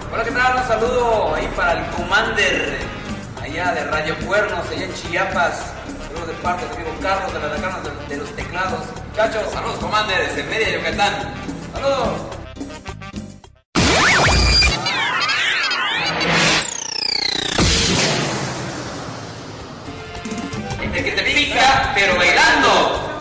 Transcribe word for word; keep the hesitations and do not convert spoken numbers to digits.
Hola, ¿qué tal? Un saludo ahí para el Commander, allá de Radio Cuernos, allá en Chiapas. Saludos de parte de amigo Carlos de la Decana de, de los Teclados. Muchachos, saludos Commander desde Mérida, Yucatán. Saludos. De que te pica, pero bailando.